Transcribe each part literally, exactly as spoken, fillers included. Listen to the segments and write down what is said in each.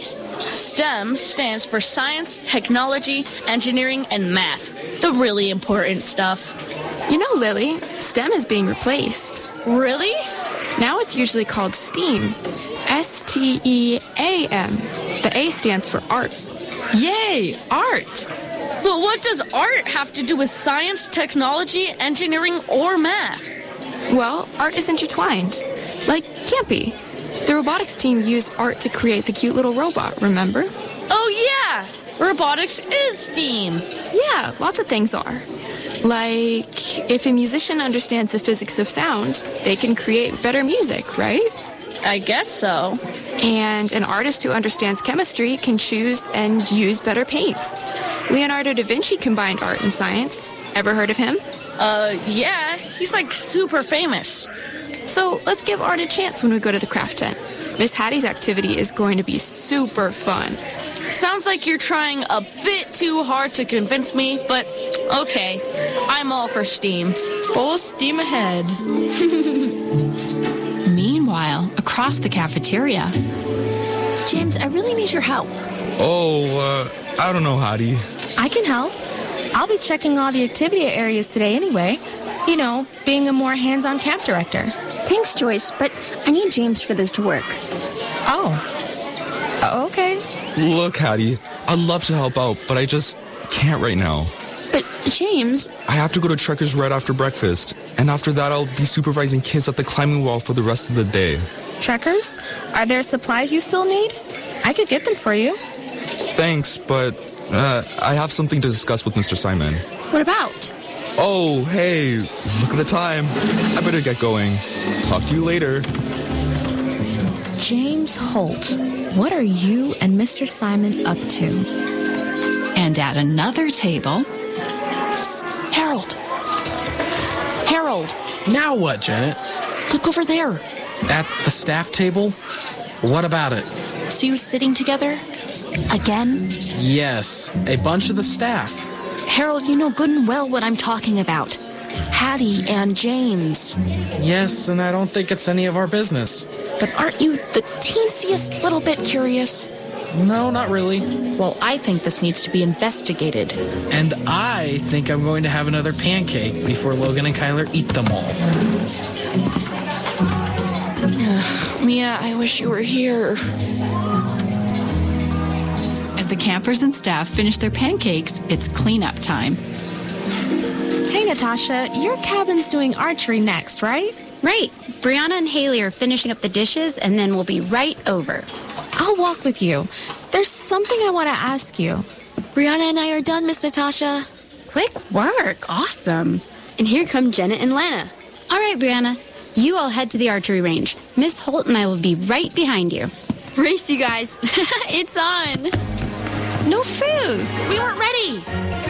James. STEM stands for science, technology, engineering, and math. The really important stuff. You know, Lily, STEM is being replaced. Really? Now it's usually called STEAM. S T E A M. The A stands for art. Yay, art. But what does art have to do with science, technology, engineering, or math? Well, art is intertwined. Like Campy. The robotics team used art to create the cute little robot, remember? Oh, yeah. Robotics is STEAM. Yeah, lots of things are. Like, if a musician understands the physics of sound, they can create better music, right? I guess so. And an artist who understands chemistry can choose and use better paints. Leonardo da Vinci combined art and science. Ever heard of him? Uh, yeah. He's like super famous. So let's give art a chance when we go to the craft tent. Miss Hattie's activity is going to be super fun. Sounds like you're trying a bit too hard to convince me, but okay. I'm all for STEAM. Full steam ahead. Meanwhile, across the cafeteria. James, I really need your help. Oh, uh, I don't know, Hattie. I can help. I'll be checking all the activity areas today anyway. You know, being a more hands-on camp director. Thanks, Joyce, but I need James for this to work. Oh. Okay. Look, Hattie, I'd love to help out, but I just can't right now. But, James... I have to go to Trekkers right after breakfast, and after that I'll be supervising kids at the climbing wall for the rest of the day. Trekkers? Are there supplies you still need? I could get them for you. Thanks, but uh, I have something to discuss with Mister Simon. What about? Oh, hey, look at the time. I better get going. Talk to you later. James Holt, what are you and Mister Simon up to? And at another table... Harold! Harold! Now what, Janet? Look over there. At the staff table? What about it? See you sitting together? Again? Yes, a bunch of the staff. Harold, you know good and well what I'm talking about. Hattie and James. Yes, and I don't think it's any of our business. But aren't you the teensiest little bit curious? No, not really. Well, I think this needs to be investigated. And I think I'm going to have another pancake before Logan and Kyler eat them all. Mia, I wish you were here. As the campers and staff finish their pancakes, it's cleanup time. Hey, Natasha, your cabin's doing archery next, right? Right. Brianna and Haley are finishing up the dishes, and then we'll be right over. I'll walk with you. There's something I want to ask you. Brianna and I are done, Miss Natasha. Quick work. Awesome. And here come Jenna and Lana. All right, Brianna. You all head to the archery range. Miss Holt and I will be right behind you. Race, you guys. It's on. No food. We weren't ready.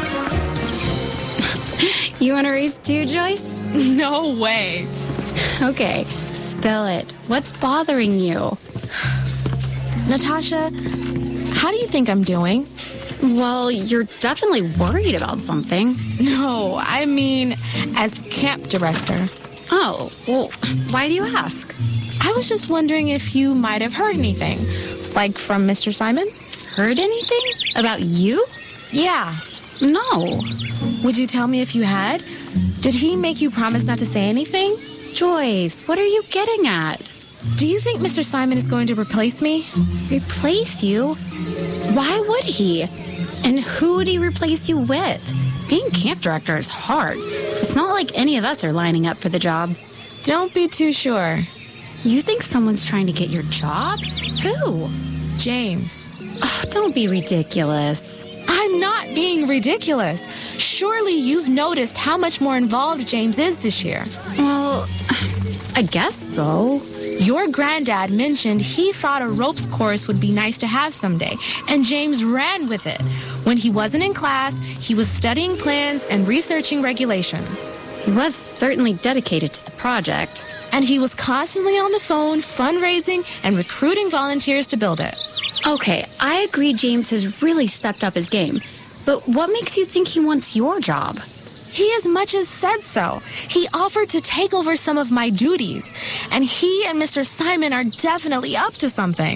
You want to race too, Joyce? No way. Okay, spill it. What's bothering you? Natasha, how do you think I'm doing? Well, you're definitely worried about something. No, I mean as camp director. Oh, well, why do you ask? I was just wondering if you might have heard anything. Like from Mister Simon? Heard anything? About you? Yeah. No. Would you tell me if you had? Did he make you promise not to say anything? Joyce, what are you getting at? Do you think Mister Simon is going to replace me? Replace you? Why would he? And who would he replace you with? Being camp director is hard. It's not like any of us are lining up for the job. Don't be too sure. You think someone's trying to get your job? Who? James. Oh, don't be ridiculous. I'm not being ridiculous. Surely you've noticed how much more involved James is this year. Well, I guess so. Your granddad mentioned he thought a ropes course would be nice to have someday, and James ran with it. When he wasn't in class, he was studying plans and researching regulations. He was certainly dedicated to the project. And he was constantly on the phone, fundraising, and recruiting volunteers to build it. Okay, I agree James has really stepped up his game. But what makes you think he wants your job? He as much as said so. He offered to take over some of my duties. And he and Mister Simon are definitely up to something.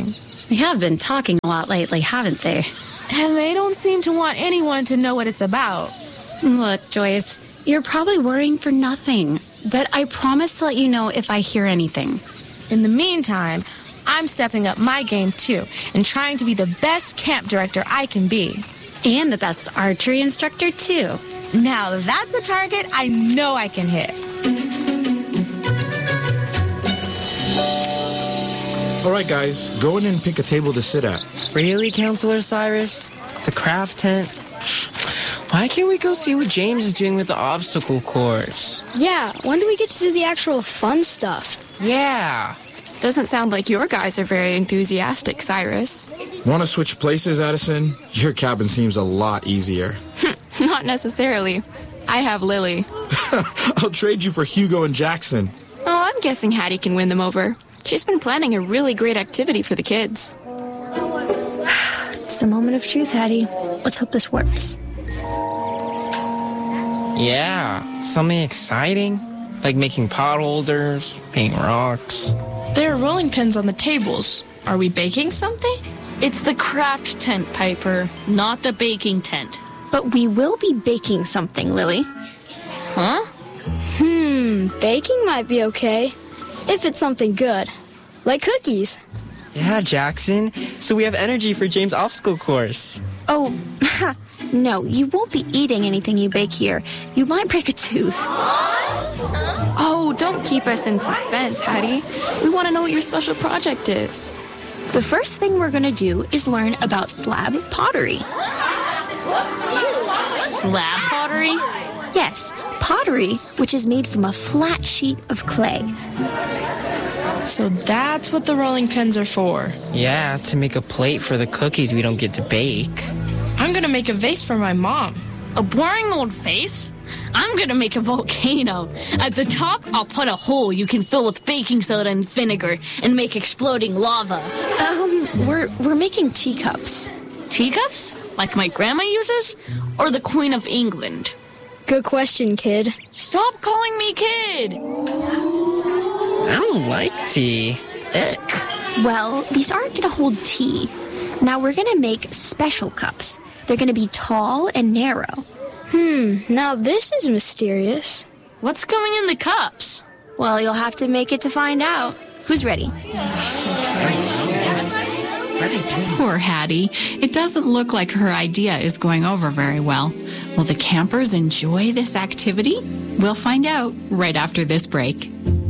They have been talking a lot lately, haven't they? And they don't seem to want anyone to know what it's about. Look, Joyce, you're probably worrying for nothing. But I promise to let you know if I hear anything. In the meantime, I'm stepping up my game, too, and trying to be the best camp director I can be. And the best archery instructor, too. Now that's a target I know I can hit. All right, guys, go in and pick a table to sit at. Really, Counselor Cyrus? The craft tent? Why can't we go see what James is doing with the obstacle course? Yeah, when do we get to do the actual fun stuff? Yeah. Doesn't sound like your guys are very enthusiastic, Cyrus. Want to switch places, Addison? Your cabin seems a lot easier. Not necessarily. I have Lily. I'll trade you for Hugo and Jackson. Oh, I'm guessing Hattie can win them over. She's been planning a really great activity for the kids. It's the moment of truth, Hattie. Let's hope this works. Yeah, something exciting. Like making pot holders, painting rocks. There are rolling pins on the tables. Are we baking something? It's the craft tent, Piper, not the baking tent. But we will be baking something, Lily. Huh? Hmm, baking might be okay. If it's something good. Like cookies. Yeah, Jackson. So we have energy for James' obstacle course. Oh, no, you won't be eating anything you bake here. You might break a tooth. Oh, don't keep us in suspense, Hattie. We want to know what your special project is. The first thing we're going to do is learn about slab pottery. Slab pottery? Yes, pottery, which is made from a flat sheet of clay. So that's what the rolling pins are for. Yeah, to make a plate for the cookies we don't get to bake. I'm going to make a vase for my mom. A boring old vase? I'm gonna make a volcano. At the top, I'll put a hole you can fill with baking soda and vinegar and make exploding lava. Um, we're we're making teacups. Teacups? Like my grandma uses? Or the Queen of England? Good question, kid. Stop calling me kid! I don't like tea. Ick. Well, these aren't gonna hold tea. Now we're gonna make special cups. They're gonna be tall and narrow. Hmm, now this is mysterious. What's going in the cups? Well, you'll have to make it to find out. Who's ready? Poor Hattie. It doesn't look like her idea is going over very well. Will the campers enjoy this activity? We'll find out right after this break.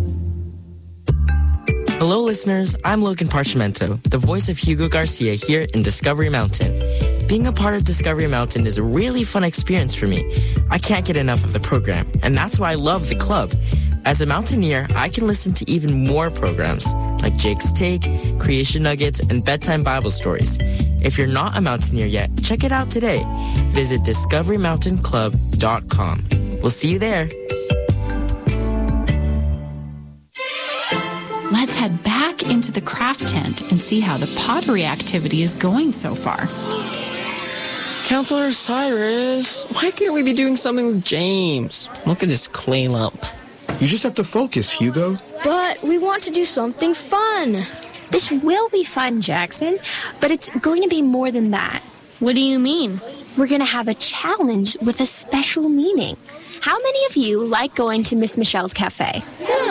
Hello, listeners. I'm Logan Parchimento, the voice of Hugo Garcia here in Discovery Mountain. Being a part of Discovery Mountain is a really fun experience for me. I can't get enough of the program, and that's why I love the club. As a mountaineer, I can listen to even more programs, like Jake's Take, Creation Nuggets, and Bedtime Bible Stories. If you're not a mountaineer yet, check it out today. Visit discovery mountain club dot com. We'll see you there. Let's head back into the craft tent and see how the pottery activity is going so far. Counselor Cyrus, why can't we be doing something with James? Look at this clay lump. You just have to focus, Hugo. But we want to do something fun. This will be fun, Jackson, but it's going to be more than that. What do you mean? We're going to have a challenge with a special meaning. How many of you like going to Miss Michelle's cafe?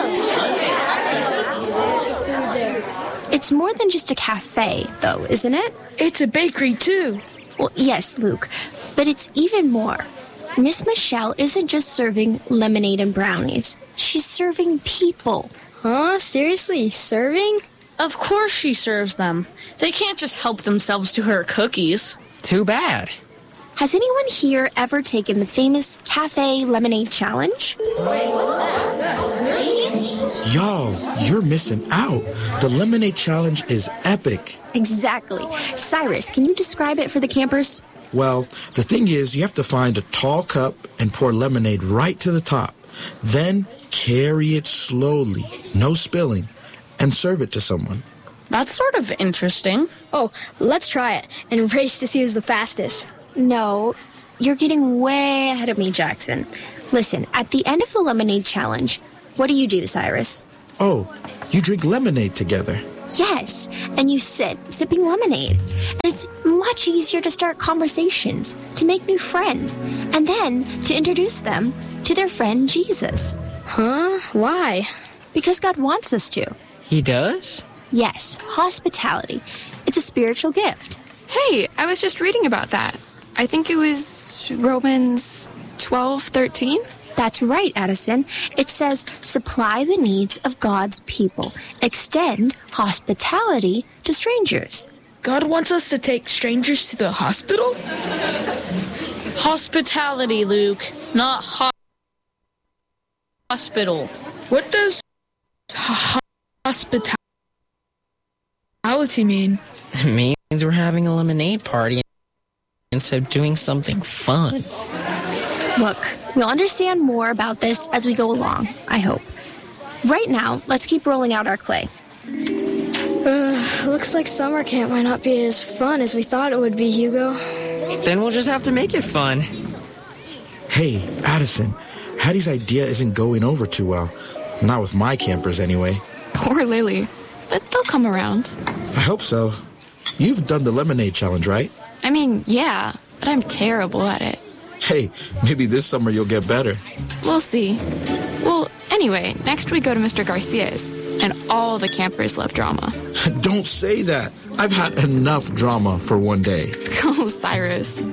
It's more than just a cafe, though, isn't it? It's a bakery, too. Well, yes, Luke, but it's even more. Miss Michelle isn't just serving lemonade and brownies. She's serving people. Huh? Seriously? Serving? Of course she serves them. They can't just help themselves to her cookies. Too bad. Has anyone here ever taken the famous Cafe Lemonade Challenge? Wait, what's that? Y'all, you're missing out. The Lemonade Challenge is epic. Exactly. Cyrus, can you describe it for the campers? Well, the thing is, you have to find a tall cup and pour lemonade right to the top. Then carry it slowly, no spilling, and serve it to someone. That's sort of interesting. Oh, let's try it and race to see who's the fastest. No, you're getting way ahead of me, Jackson. Listen, at the end of the Lemonade Challenge, what do you do, Cyrus? Oh, you drink lemonade together. Yes, and you sit sipping lemonade. And it's much easier to start conversations, to make new friends, and then to introduce them to their friend Jesus. Huh? Why? Because God wants us to. He does? Yes, hospitality. It's a spiritual gift. Hey, I was just reading about that. I think it was Romans twelve thirteen. That's right, Addison. It says, supply the needs of God's people. Extend hospitality to strangers. God wants us to take strangers to the hospital? Hospitality, Luke, not ho- hospital. What does ho- hospitality mean? It means we're having a lemonade party instead of doing something fun. Look, we'll understand more about this as we go along, I hope. Right now, let's keep rolling out our clay. Uh, looks like summer camp might not be as fun as we thought it would be, Hugo. Then we'll just have to make it fun. Hey, Addison, Hattie's idea isn't going over too well. Not with my campers, anyway. Or Lily. But they'll come around. I hope so. You've done the lemonade challenge, right? I mean, yeah, but I'm terrible at it. Hey, maybe this summer you'll get better. We'll see. Well, anyway, next we go to Mister Garcia's, and all the campers love drama. Don't say that. I've had enough drama for one day. Oh, Cyrus.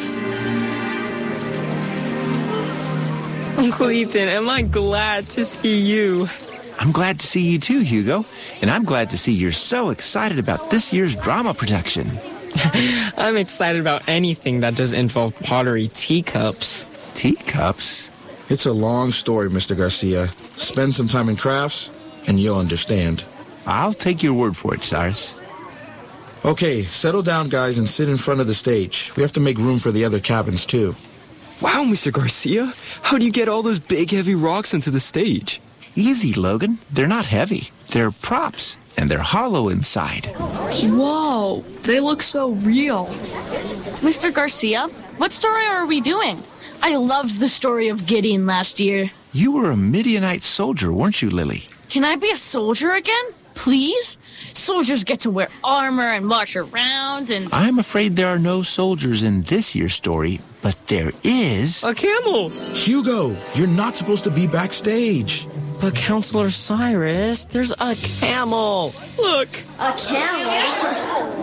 Uncle Ethan, am I glad to see you? I'm glad to see you too, Hugo. And I'm glad to see you're so excited about this year's drama production. I'm excited about anything that does involve pottery teacups. Teacups? It's a long story, Mister Garcia. Spend some time in crafts, and you'll understand. I'll take your word for it, Cyrus. Okay, settle down, guys, and sit in front of the stage. We have to make room for the other cabins, too. Wow, Mister Garcia. How do you get all those big, heavy rocks into the stage? Easy, Logan. They're not heavy. They're props, and they're hollow inside. Whoa, they look so real. Mister Garcia, what story are we doing? I loved the story of Gideon last year. You were a Midianite soldier, weren't you, Lily? Can I be a soldier again? Please? Soldiers get to wear armor and march around and... I'm afraid there are no soldiers in this year's story, but there is... A camel! Hugo, you're not supposed to be backstage. But Counselor Cyrus, there's a camel. Look. A camel?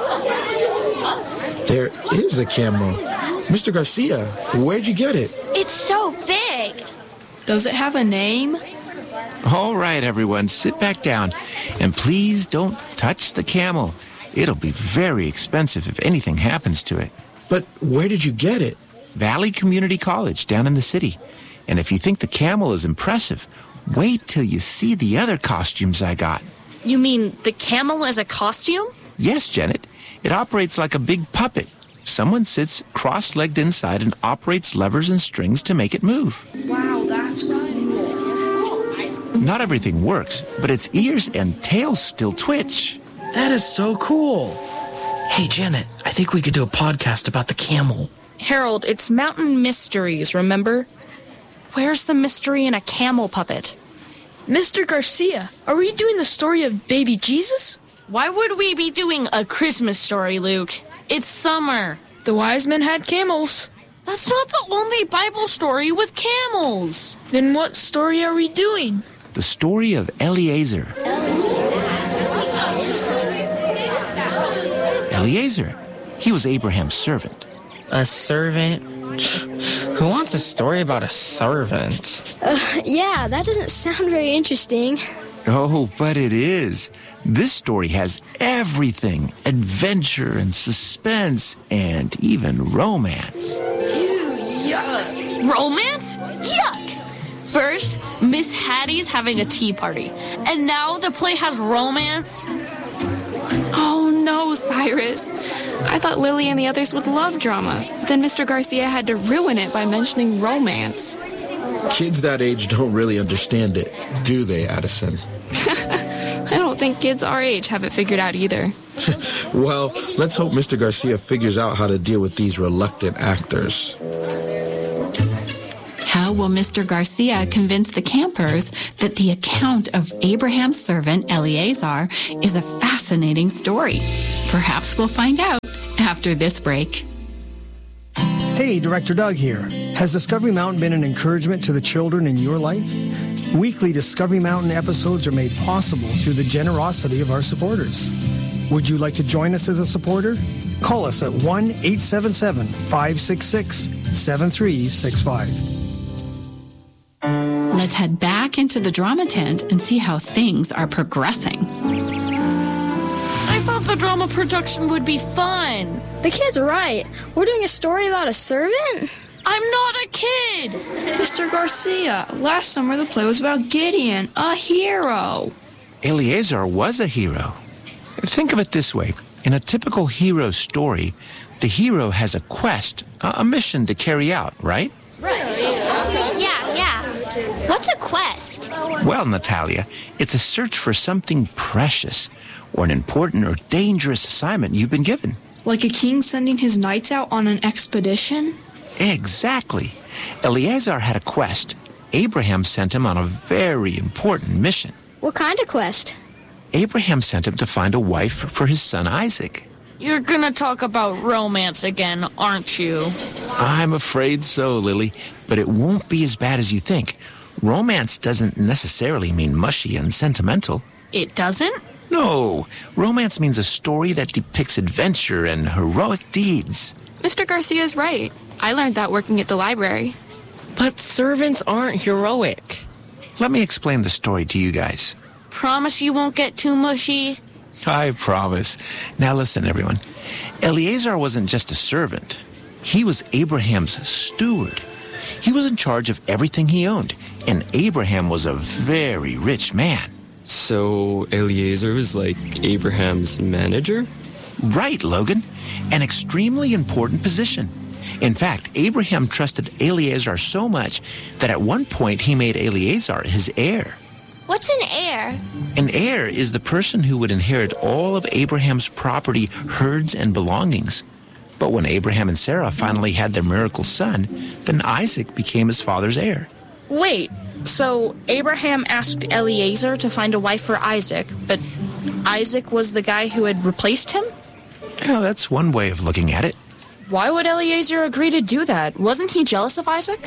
Wow. There is a camel. Mister Garcia, where'd you get it? It's so big. Does it have a name? All right, everyone, sit back down. And please don't touch the camel. It'll be very expensive if anything happens to it. But where did you get it? Valley Community College down in the city. And if you think the camel is impressive, wait till you see the other costumes I got. You mean the camel as a costume? Yes, Janet. It operates like a big puppet. Someone sits cross-legged inside and operates levers and strings to make it move. Wow, that's cool. Not everything works, but its ears and tail still twitch. That is so cool. Hey, Janet, I think we could do a podcast about the camel. Harold, it's Mountain Mysteries, remember? Where's the mystery in a camel puppet? Mister Garcia, are we doing the story of baby Jesus? Why would we be doing a Christmas story, Luke? It's summer. The wise men had camels. That's not the only Bible story with camels. Then what story are we doing? The story of Eliezer. Eliezer. He was Abraham's servant. A servant? Who wants a story about a servant? Uh, yeah, that doesn't sound very interesting. Oh, but it is. This story has everything. Adventure and suspense and even romance. Ew, yuck. Romance? Yuck! First, Miss Hattie's having a tea party. And now the play has romance? Oh, no, Cyrus. I thought Lily and the others would love drama. But then Mister Garcia had to ruin it by mentioning romance. Kids that age don't really understand it, do they, Addison? I don't think kids our age have it figured out either. Well, let's hope Mister Garcia figures out how to deal with these reluctant actors. How How will Mister Garcia convince the campers that the account of Abraham's servant Eleazar is a fascinating story? Perhaps we'll find out after this break. Hey, Director Doug here. Has Discovery Mountain been an encouragement to the children in your life? Weekly Discovery Mountain episodes are made possible through the generosity of our supporters. Would you like to join us as a supporter? Call us at one eight seven seven, five six six, seven three six five. Let's head back into the drama tent and see how things are progressing. I thought the drama production would be fun. The kid's right. We're doing a story about a servant? I'm not a kid. Mister Garcia, last summer the play was about Gideon, a hero. Eleazar was a hero. Think of it this way. In a typical hero story, the hero has a quest, a mission to carry out, right? Right. Yeah, yeah. What's a quest? Well, Natalia, it's a search for something precious or an important or dangerous assignment you've been given. Like a king sending his knights out on an expedition? Exactly. Eleazar had a quest. Abraham sent him on a very important mission. What kind of quest? Abraham sent him to find a wife for his son Isaac. You're gonna talk about romance again, aren't you? I'm afraid so, Lily, but it won't be as bad as you think. Romance doesn't necessarily mean mushy and sentimental. It doesn't? No. Romance means a story that depicts adventure and heroic deeds. Mister Garcia's right. I learned that working at the library. But servants aren't heroic. Let me explain the story to you guys. Promise you won't get too mushy? I promise. Now listen, everyone. Eleazar wasn't just a servant. He was Abraham's steward. He was in charge of everything he owned, and Abraham was a very rich man. So Eleazar was like Abraham's manager? Right, Logan. An extremely important position. In fact, Abraham trusted Eleazar so much that at one point he made Eleazar his heir. What's an heir? An heir is the person who would inherit all of Abraham's property, herds, and belongings. But when Abraham and Sarah finally had their miracle son, then Isaac became his father's heir. Wait, so Abraham asked Eliezer to find a wife for Isaac, but Isaac was the guy who had replaced him? Well, that's one way of looking at it. Why would Eliezer agree to do that? Wasn't he jealous of Isaac?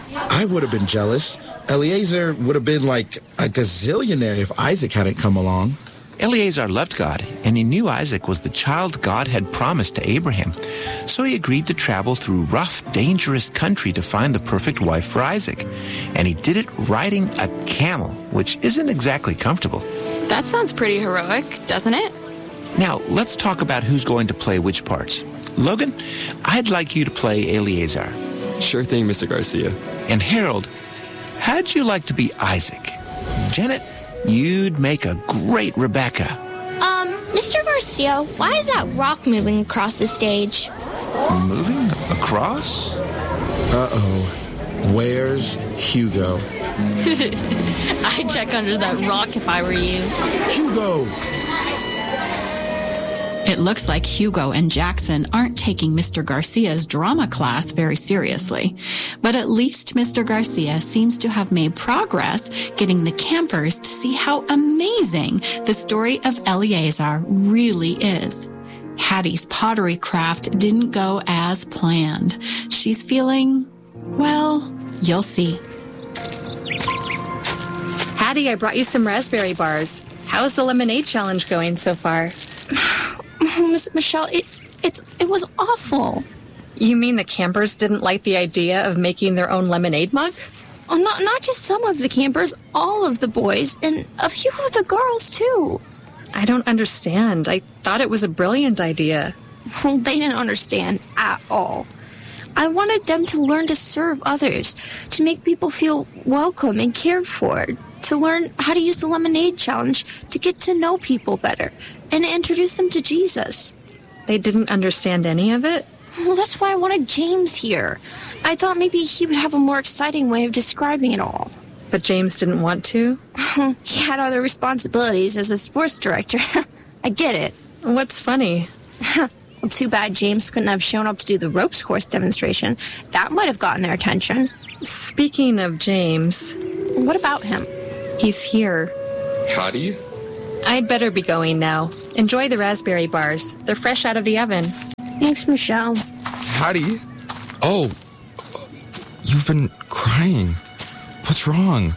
I would have been jealous. Eliezer would have been like a gazillionaire if Isaac hadn't come along. Eleazar loved God, and he knew Isaac was the child God had promised to Abraham. So he agreed to travel through rough, dangerous country to find the perfect wife for Isaac. And he did it riding a camel, which isn't exactly comfortable. That sounds pretty heroic, doesn't it? Now, let's talk about who's going to play which parts. Logan, I'd like you to play Eleazar. Sure thing, Mister Garcia. And Harold, how'd you like to be Isaac? Janet, you'd make a great Rebecca. Um, Mister Garcia, why is that rock moving across the stage? Moving across? Uh-oh. Where's Hugo? I'd check under that rock if I were you. Hugo! It looks like Hugo and Jackson aren't taking Mister Garcia's drama class very seriously. But at least Mister Garcia seems to have made progress getting the campers to see how amazing the story of Eleazar really is. Hattie's pottery craft didn't go as planned. She's feeling, well, you'll see. Hattie, I brought you some raspberry bars. How's the lemonade challenge going so far? Miss Michelle, it it's it was awful. You mean the campers didn't like the idea of making their own lemonade mug? Oh, not not just some of the campers, all of the boys, and a few of the girls too. I don't understand. I thought it was a brilliant idea. Well, they didn't understand at all. I wanted them to learn to serve others, to make people feel welcome and cared for, to learn how to use the lemonade challenge to get to know people better, and to introduce them to Jesus. They didn't understand any of it? Well, that's why I wanted James here. I thought maybe he would have a more exciting way of describing it all. But James didn't want to? He had other responsibilities as a sports director. I get it. What's funny? Well, too bad James couldn't have shown up to do the ropes course demonstration. That might have gotten their attention. Speaking of James... What about him? He's here. Hattie? I'd better be going now. Enjoy the raspberry bars. They're fresh out of the oven. Thanks, Michelle. Hattie? Oh, you've been crying. What's wrong?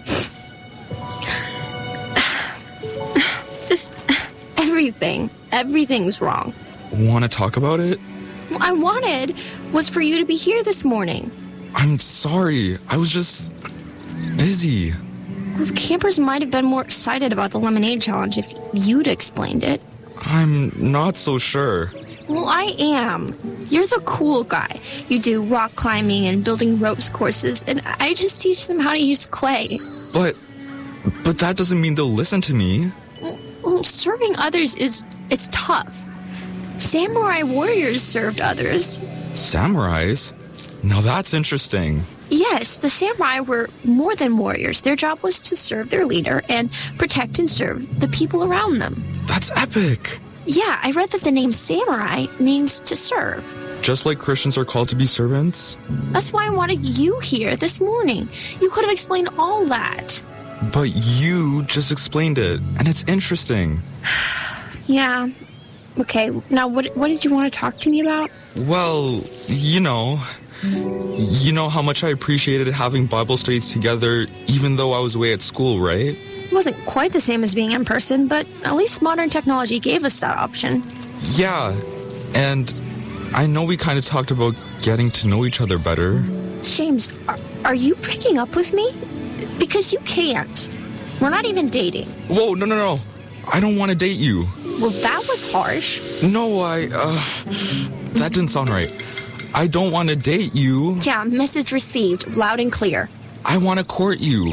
Just everything. Everything's wrong. Want to talk about it? What I wanted was for you to be here this morning. I'm sorry. I was just busy. Well, the campers might have been more excited about the lemonade challenge if you'd explained it. I'm not so sure. Well, I am. You're the cool guy. You do rock climbing and building ropes courses, and I just teach them how to use clay. But, but that doesn't mean they'll listen to me. Well, serving others is, it's tough. Samurai warriors served others. Samurais? Now that's interesting. Yes, the samurai were more than warriors. Their job was to serve their leader and protect and serve the people around them. That's epic. Yeah, I read that the name samurai means to serve. Just like Christians are called to be servants? That's why I wanted you here this morning. You could have explained all that. But you just explained it, and it's interesting. Yeah. Okay, now what, what did you want to talk to me about? Well, you know... You know how much I appreciated having Bible studies together, even though I was away at school, right? It wasn't quite the same as being in person, but at least modern technology gave us that option. Yeah, and I know we kind of talked about getting to know each other better. James, are, are you breaking up with me? Because you can't. We're not even dating. Whoa, no, no, no. I don't want to date you. Well, that was harsh. No, I, uh, that didn't sound right. I don't want to date you. Yeah, message received, loud and clear. I want to court you.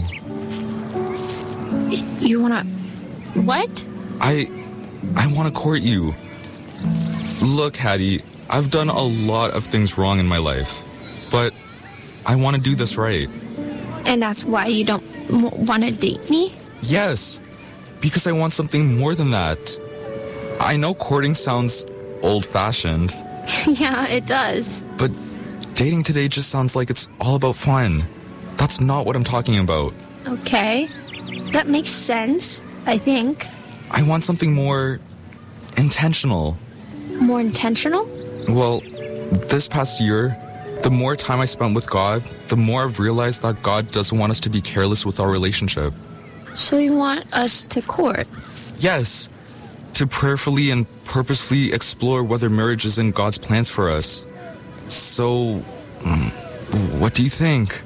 You want to... What? I... I want to court you. Look, Hattie, I've done a lot of things wrong in my life, but I want to do this right. And that's why you don't w- want to date me? Yes, because I want something more than that. I know courting sounds old-fashioned. Yeah, it does. But dating today just sounds like it's all about fun. That's not what I'm talking about. Okay. That makes sense, I think. I want something more intentional. More intentional? Well, this past year, the more time I spent with God, the more I've realized that God doesn't want us to be careless with our relationship. So you want us to court? Yes. To prayerfully and purposefully explore whether marriage is in God's plans for us. So, what do you think?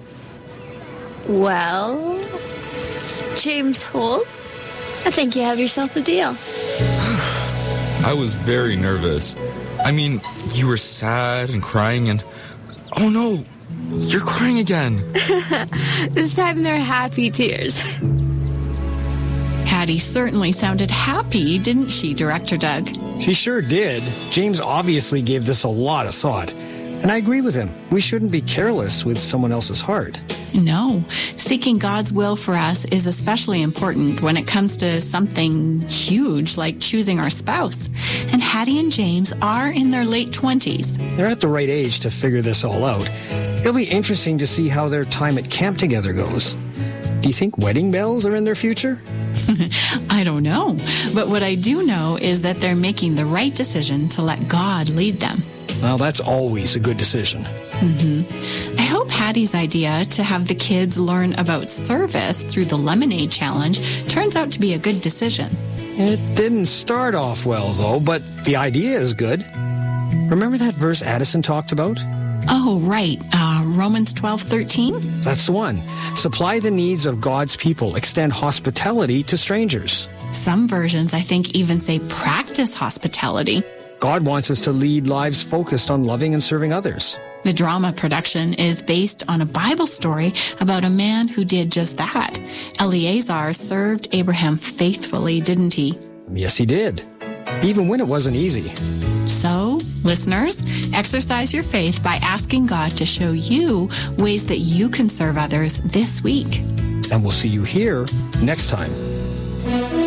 Well, James Holt, I think you have yourself a deal. I was very nervous. I mean, you were sad and crying and... Oh no, you're crying again. This time they're happy tears. Hattie certainly sounded happy, didn't she, Director Doug? She sure did. James obviously gave this a lot of thought. And I agree with him. We shouldn't be careless with someone else's heart. No. Seeking God's will for us is especially important when it comes to something huge like choosing our spouse. And Hattie and James are in their late twenties. They're at the right age to figure this all out. It'll be interesting to see how their time at camp together goes. Do you think wedding bells are in their future? I don't know. But what I do know is that they're making the right decision to let God lead them. Well, that's always a good decision. Mm-hmm. I hope Hattie's idea to have the kids learn about service through the Lemonade Challenge turns out to be a good decision. It didn't start off well, though, but the idea is good. Remember that verse Addison talked about? Oh, right. Uh, Romans twelve thirteen? That's the one. Supply the needs of God's people. Extend hospitality to strangers. Some versions, I think, even say practice hospitality. God wants us to lead lives focused on loving and serving others. The drama production is based on a Bible story about a man who did just that. Eleazar served Abraham faithfully, didn't he? Yes, he did. Even when it wasn't easy. So, listeners, exercise your faith by asking God to show you ways that you can serve others this week. And we'll see you here next time.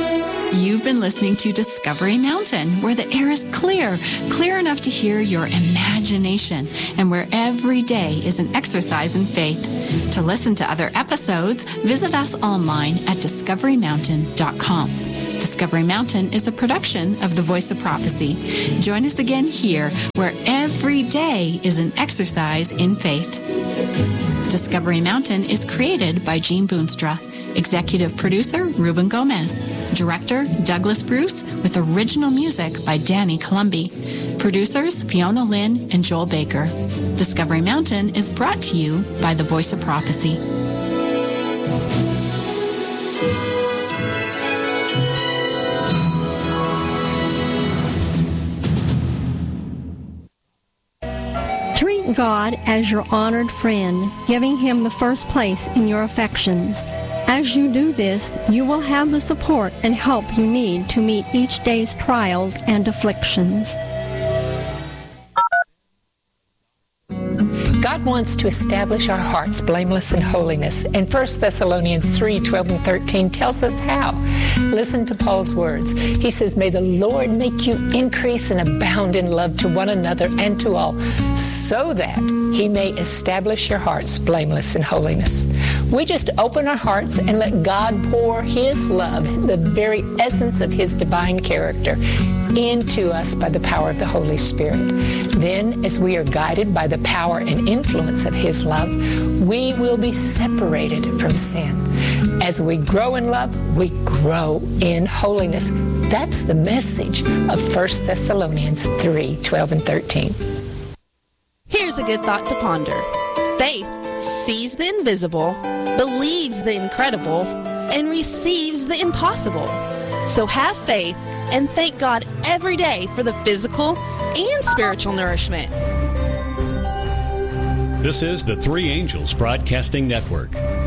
You've been listening to Discovery Mountain, where the air is clear, clear enough to hear your imagination, and where every day is an exercise in faith. To listen to other episodes, visit us online at discovery mountain dot com. Discovery Mountain is a production of The Voice of Prophecy. Join us again here, where every day is an exercise in faith. Discovery Mountain is created by Gene Boonstra. Executive producer, Ruben Gomez. Director, Douglas Bruce, with original music by Danny Columbi. Producers, Fiona Lynn and Joel Baker. Discovery Mountain is brought to you by The Voice of Prophecy. Treat God as your honored friend, giving Him the first place in your affections. As you do this, you will have the support and help you need to meet each day's trials and afflictions. God wants to establish our hearts blameless in holiness. And First Thessalonians three, twelve and thirteen tells us how. Listen to Paul's words. He says, "May the Lord make you increase and abound in love to one another and to all, so that He may establish your hearts blameless in holiness." We just open our hearts and let God pour His love, the very essence of His divine character, into us by the power of the Holy Spirit. Then, as we are guided by the power and influence of His love, we will be separated from sin. As we grow in love, we grow in holiness. That's the message of First Thessalonians three, twelve and thirteen. Here's a good thought to ponder. Faith sees the invisible, believes the incredible, and receives the impossible. So have faith and thank God every day for the physical and spiritual nourishment. This is the Three Angels Broadcasting Network.